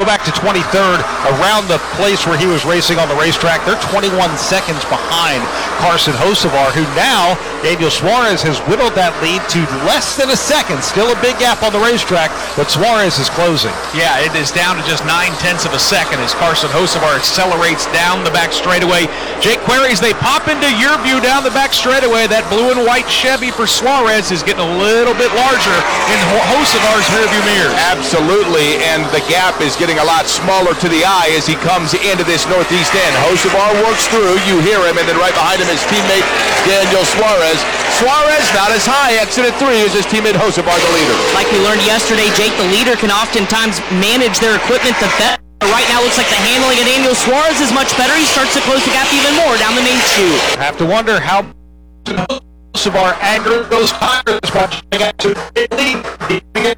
back to 23rd, around the place where he was racing on the racetrack. They're 21 seconds behind Carson Hocevar, who now, Daniel Suarez has whittled that lead to less than a second. Still a big gap on the racetrack, but Suarez is closing. Yeah, it is down to just 0.9 of a second as Carson Hocevar accelerates down the back straightaway. Jake Queries, they pop into your view down the back straightaway. That blue and white Chevy for Suarez is getting a little bit larger in Hocevar's rearview mirror. Absolutely, and the gap is getting a lot smaller to the eye as he comes into this northeast end. Hocevar works through, you hear him, and then right behind him his teammate Daniel Suarez. Suarez not as high, exited 3 as his teammate Hocevar, the leader. Like we learned yesterday, Jake, the leader can oftentimes manage their equipment the best. Right now looks like the handling of Daniel Suarez is much better. He starts to close the gap even more down the main chute. I have to wonder how Hocevar anger those tires watching out to lead.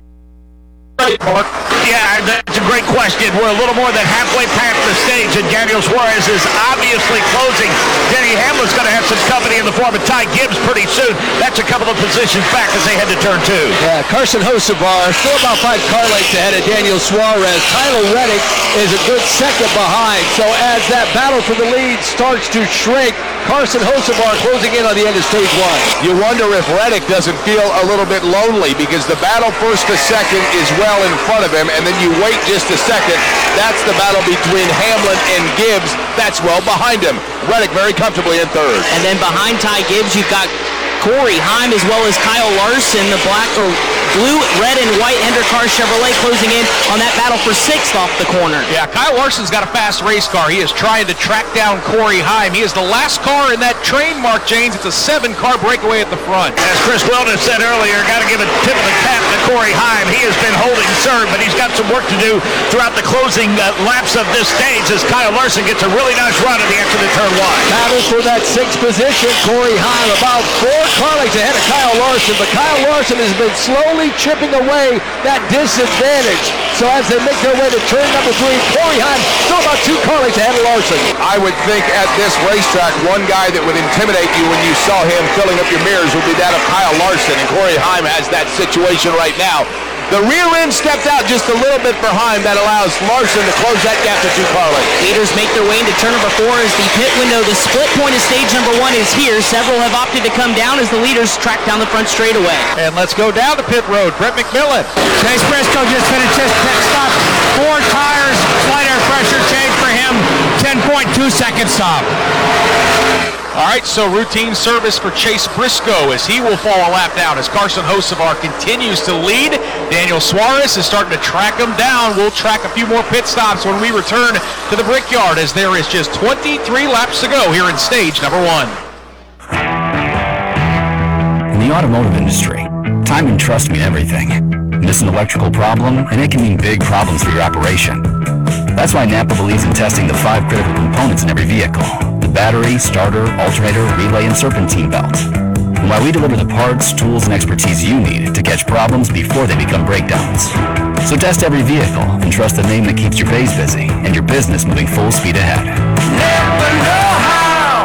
Yeah, that's a great question. We're a little more than halfway past the stage, and Daniel Suarez is obviously closing. Denny Hamlin's going to have some company in the form of Ty Gibbs pretty soon. That's a couple of positions back as they head to turn 2. Yeah, Carson Hocevar still about 5 car lengths ahead of Daniel Suarez. Tyler Reddick is a good second behind. So as that battle for the lead starts to shrink, Carson Hocevar closing in on the end of stage 1. You wonder if Reddick doesn't feel a little bit lonely because the battle first to second is well in front of him, and then you wait just a second. That's the battle between Hamlin and Gibbs. That's well behind him. Reddick very comfortably in 3rd. And then behind Ty Gibbs, you've got Corey Heim as well as Kyle Larson, the blue, red, and white Hendrick-Car Chevrolet closing in on that battle for 6th off the corner. Yeah, Kyle Larson's got a fast race car. He is trying to track down Corey Heim. He is the last car in that train, Mark Janes. It's a 7-car breakaway at the front. As Chris Weldon said earlier, got to give a tip of the cap to Corey Heim. He has been holding serve, but he's got some work to do throughout the closing laps of this stage as Kyle Larson gets a really nice run at the exit of turn 1. Battle for that 6th position. Corey Heim about 4 car lengths ahead of Kyle Larson, but Kyle Larson has been slowly chipping away that disadvantage. So as they make their way to turn number 3, Corey Heim still about 2 car lengths ahead of Larson. I would think at this racetrack, one guy that would intimidate you when you saw him filling up your mirrors would be that of Kyle Larson, and Corey Heim has that situation right now. The rear end stepped out just a little bit for Heim. That allows Larson to close that gap to 2 car lengths. Leaders make their way into turn number 4 as the pit window, the split point of stage number 1 is here. Several have opted to come down as the leaders track down the front straightaway. And let's go down to pit road. Brett McMillan. Chase Briscoe just finished his pit stop. 4 tires, slight air pressure change for him. 10.2 second stop. All right, so routine service for Chase Briscoe as he will fall a lap down as Carson Hocevar continues to lead. Daniel Suarez is starting to track him down. We'll track a few more pit stops when we return to the Brickyard as there is just 23 laps to go here in stage number 1. In the automotive industry, time and trust mean everything. Miss an electrical problem, and it can mean big problems for your operation. That's why Napa believes in testing the 5 critical components in every vehicle: the battery, starter, alternator, relay, and serpentine belt. And why we deliver the parts, tools, and expertise you need to catch problems before they become breakdowns. So test every vehicle and trust the name that keeps your bays busy and your business moving full speed ahead. Napa know-how!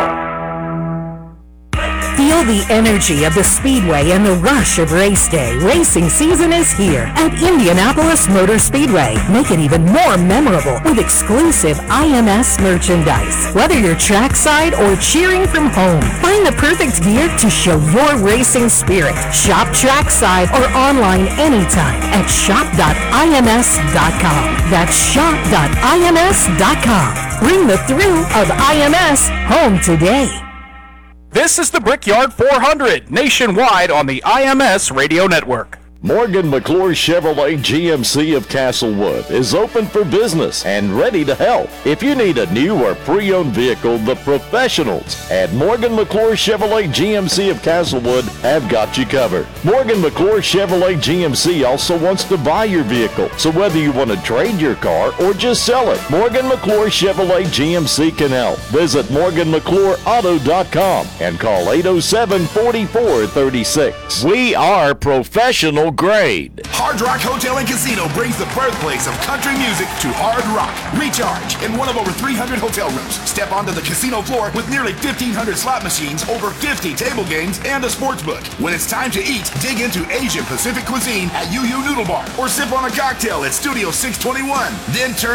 Feel the energy of the Speedway and the rush of race day. Racing season is here at Indianapolis Motor Speedway. Make it even more memorable with exclusive IMS merchandise. Whether you're trackside or cheering from home, find the perfect gear to show your racing spirit. Shop trackside or online anytime at shop.ims.com. That's shop.ims.com. Bring the thrill of IMS home today. This is the Brickyard 400 nationwide on the IMS Radio Network. Morgan McClure Chevrolet GMC of Castlewood is open for business and ready to help. If you need a new or pre-owned vehicle, the professionals at Morgan McClure Chevrolet GMC of Castlewood have got you covered. Morgan McClure Chevrolet GMC also wants to buy your vehicle. So whether you want to trade your car or just sell it, Morgan McClure Chevrolet GMC can help. Visit MorganMcClureAuto.com and call 807-4436. We are professional grade. Hard Rock Hotel and Casino brings the birthplace of country music to Hard Rock. Recharge in one of over 300 hotel rooms. Step onto the casino floor with nearly 1,500 slot machines, over 50 table games, and a sports book. When it's time to eat, dig into Asian Pacific cuisine at Yu Yu Noodle Bar or sip on a cocktail at Studio 621. Then turn